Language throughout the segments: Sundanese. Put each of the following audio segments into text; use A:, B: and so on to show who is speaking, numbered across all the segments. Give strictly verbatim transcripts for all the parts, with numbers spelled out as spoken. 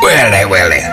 A: wele-wele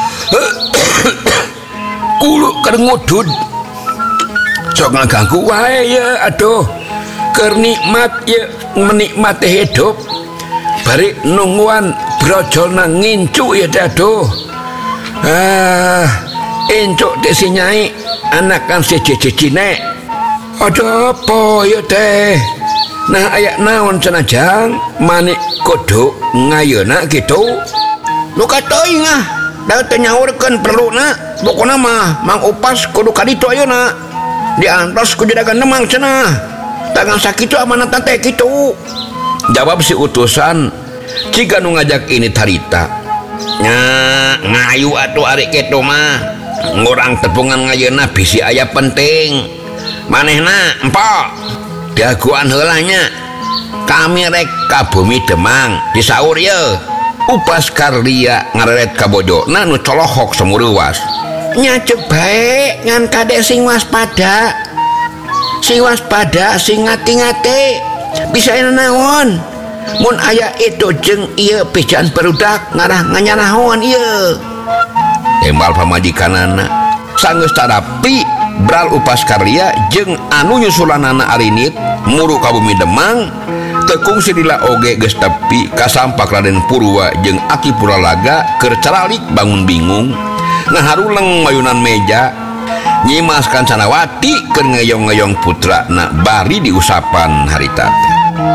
A: kulo keur ngudud sok ngaganggu wae ya aduh keur nikmat ya menikmati hidup bari nungguan brojol nang ngincu ya aduh ah encuk teh si nyai anak kan si cici nek ada apa ya teh nah ayak naon cenajang manik kudu ngayeuna gitu lu kateuing ah da teu nyaurkeun perlu na pokona mah Mang Upas kudu ka ditu ayeuna diantos ku juragan Demang cenah tangan sakitu amanatan teh kitu jawab si utusan jika nu ngajak ini tarita nya ngayu atuh ari kitu mah ngurang tepungan ngayeuna bisi aya penting manehna empok diaguan heula nya kami rek ka bumi Demang disaur ye Upas Karlia ngareret ka bojona nu colohok semureuwas nya ceuk bae ngan kade sing waspada sing waspada sing ngati-ngati bisa naon mun aya itu jeung ieu pisan perudak ngarah nganyanaon ieu tembal pamajikanana sanggeus tarapi Bral Upas Karlia jeung anu nyusulanana arinit muru ka bumi Demang tekung sidila oge geus tepi kasampak Raden Purwa jeung Aki Puralaga keur caralik bangun bingung ngaharuleng mayunan meja nyimaskan Sanawati keur ngeyong-ngeyong putrana bari diusapan harita